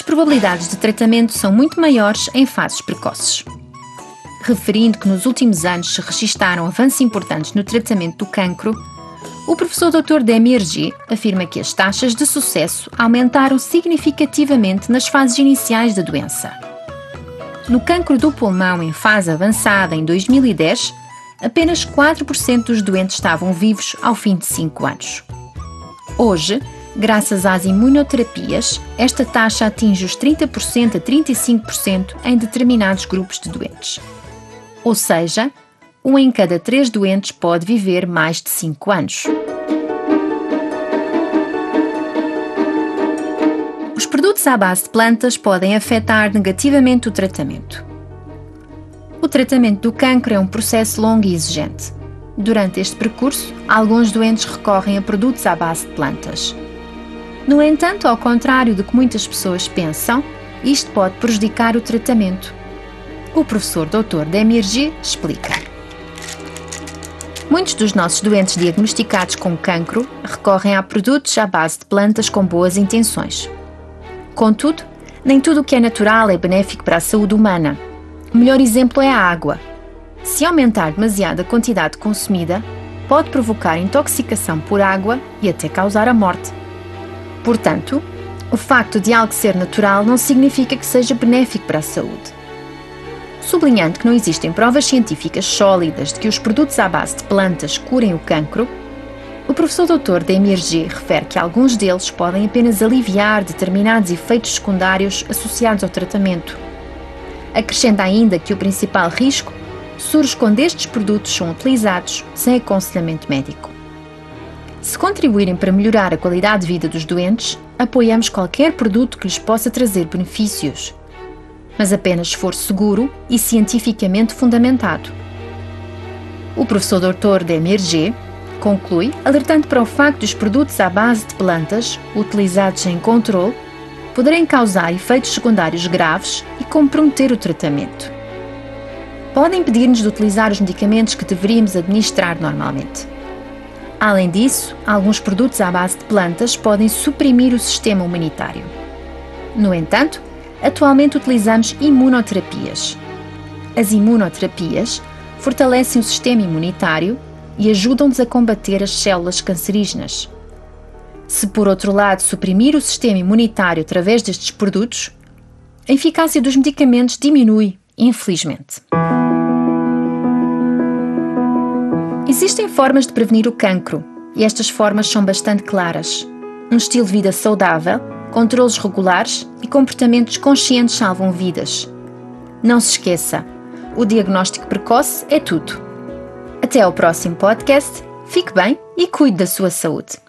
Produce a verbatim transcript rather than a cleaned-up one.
probabilidades de tratamento são muito maiores em fases precoces. Referindo que nos últimos anos se registaram avanços importantes no tratamento do cancro, o professor doutor Demir G. afirma que as taxas de sucesso aumentaram significativamente nas fases iniciais da doença. No cancro do pulmão em fase avançada em dois mil e dez, apenas quatro por cento dos doentes estavam vivos ao fim de cinco anos. Hoje, graças às imunoterapias, esta taxa atinge os trinta por cento a trinta e cinco por cento em determinados grupos de doentes. Ou seja, um em cada três doentes pode viver mais de cinco anos. Os produtos à base de plantas podem afetar negativamente o tratamento. O tratamento do cancro é um processo longo e exigente. Durante este percurso, alguns doentes recorrem a produtos à base de plantas. No entanto, ao contrário do que muitas pessoas pensam, isto pode prejudicar o tratamento. O professor doutor Demir G. explica. Muitos dos nossos doentes diagnosticados com cancro recorrem a produtos à base de plantas com boas intenções. Contudo, nem tudo o que é natural é benéfico para a saúde humana. O melhor exemplo é a água. Se aumentar demasiado a quantidade consumida, pode provocar intoxicação por água e até causar a morte. Portanto, o facto de algo ser natural não significa que seja benéfico para a saúde. Sublinhando que não existem provas científicas sólidas de que os produtos à base de plantas curem o cancro, o professor doutor Demir G. refere que alguns deles podem apenas aliviar determinados efeitos secundários associados ao tratamento. Acrescenta ainda que o principal risco surge quando estes produtos são utilizados sem aconselhamento médico. Se contribuírem para melhorar a qualidade de vida dos doentes, apoiamos qualquer produto que lhes possa trazer benefícios, mas apenas se for seguro e cientificamente fundamentado. O professor doutor Demir G. conclui, alertando para o facto dos produtos à base de plantas, utilizados sem controle, poderem causar efeitos secundários graves e comprometer o tratamento. Podem impedir-nos de utilizar os medicamentos que deveríamos administrar normalmente. Além disso, alguns produtos à base de plantas podem suprimir o sistema imunitário. No entanto, atualmente utilizamos imunoterapias. As imunoterapias fortalecem o sistema imunitário e ajudam-nos a combater as células cancerígenas. Se, por outro lado, suprimir o sistema imunitário através destes produtos, a eficácia dos medicamentos diminui, infelizmente. Existem formas de prevenir o cancro, e estas formas são bastante claras. Um estilo de vida saudável, controlos regulares e comportamentos conscientes salvam vidas. Não se esqueça, o diagnóstico precoce é tudo. Até ao próximo podcast, fique bem e cuide da sua saúde.